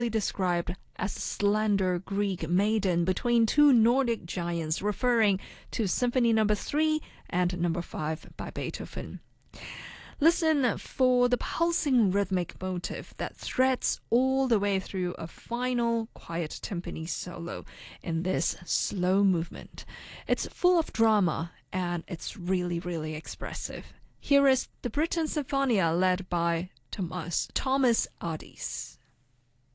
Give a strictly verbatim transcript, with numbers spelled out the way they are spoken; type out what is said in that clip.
described as a slender Greek maiden between two Nordic giants, referring to Symphony Number Three and Number Five by Beethoven. Listen for the pulsing rhythmic motive that threads all the way through a final quiet timpani solo in this slow movement. It's full of drama and it's really, really expressive. Here is the Britten Sinfonia led by Thomas, Thomas Adis.